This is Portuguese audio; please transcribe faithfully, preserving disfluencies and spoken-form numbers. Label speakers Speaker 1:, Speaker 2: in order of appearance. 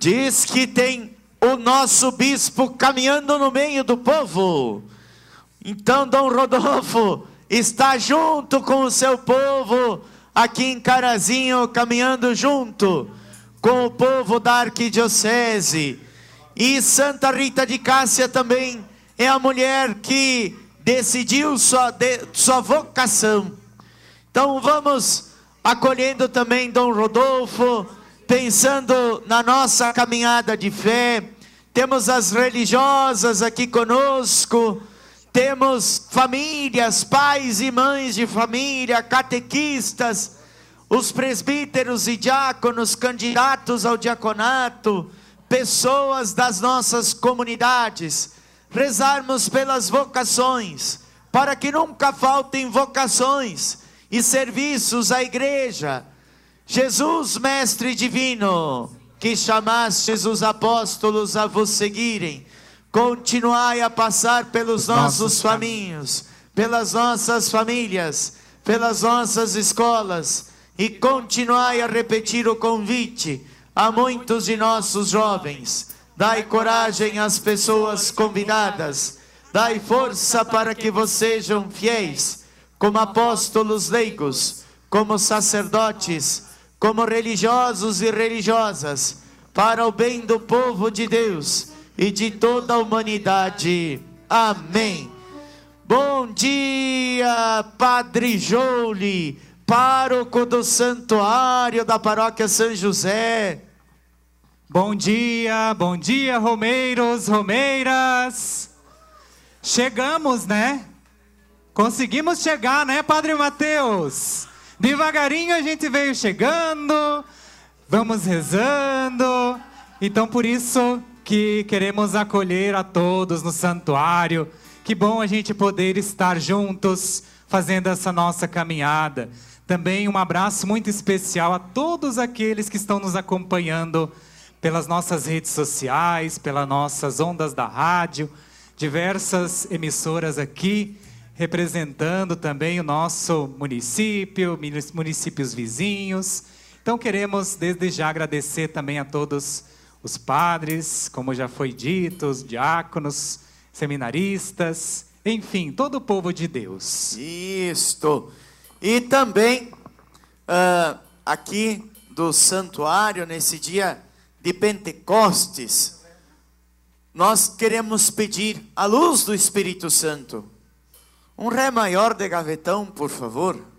Speaker 1: Diz que tem o nosso bispo caminhando no meio do povo. Então Dom Rodolfo está junto com o seu povo aqui em Carazinho, caminhando junto com o povo da arquidiocese. E Santa Rita de Cássia também é a mulher que decidiu sua, de, sua vocação. Então vamos acolhendo também Dom Rodolfo, pensando na nossa caminhada de fé. Temos as religiosas aqui conosco, temos famílias, pais e mães de família, catequistas, os presbíteros e diáconos, candidatos ao diaconato, pessoas das nossas comunidades. Rezarmos pelas vocações, para que nunca faltem vocações e serviços à igreja. Jesus, Mestre Divino, que chamastes os apóstolos a vos seguirem, continuai a passar pelos nossos caminhos, pelas nossas famílias, pelas nossas escolas, e continuai a repetir o convite a muitos de nossos jovens. Dai coragem às pessoas convidadas, dai força para que vos sejam fiéis, como apóstolos leigos, como sacerdotes, como religiosos e religiosas, para o bem do povo de Deus e de toda a humanidade. Amém. Bom dia, Padre Joule, pároco do Santuário da Paróquia São José.
Speaker 2: Bom dia, bom dia, romeiros, romeiras. Chegamos, né? Conseguimos chegar, né, Padre Mateus? Devagarinho a gente veio chegando, vamos rezando. Então por isso que queremos acolher a todos no santuário. Que bom a gente poder estar juntos fazendo essa nossa caminhada. Também um abraço muito especial a todos aqueles que estão nos acompanhando pelas nossas redes sociais, pelas nossas ondas da rádio, diversas emissoras aqui, representando também o nosso município, municípios vizinhos. Então queremos desde já agradecer também a todos os padres, como já foi dito, os diáconos, seminaristas, enfim, todo o povo de Deus.
Speaker 1: Isto. E também uh, aqui do santuário, nesse dia de Pentecostes, nós queremos pedir a luz do Espírito Santo. Um Ré maior de gavetão, por favor.